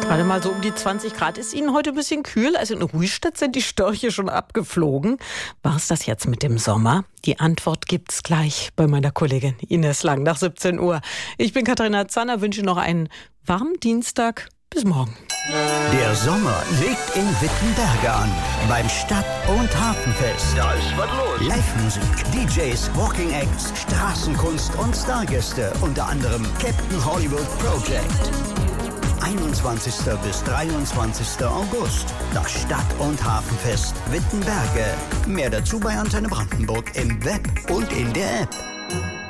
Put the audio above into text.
Gerade mal so um die 20 Grad. Ist Ihnen heute ein bisschen kühl? Also in Ruhestadt sind die Störche schon abgeflogen. War es das jetzt mit dem Sommer? Die Antwort gibt's gleich bei meiner Kollegin Ines Lang nach 17 Uhr. Ich bin Katharina Zanner, wünsche noch einen warmen Dienstag. Bis morgen. Der Sommer legt in Wittenberge an. Beim Stadt- und Hafenfest. Da ist was los. Live-Musik, DJs, Walking Acts, Straßenkunst und Stargäste. Unter anderem Captain Hollywood Project. 21. bis 23. August. Das Stadt- und Hafenfest Wittenberge. Mehr dazu bei Antenne Brandenburg im Web und in der App.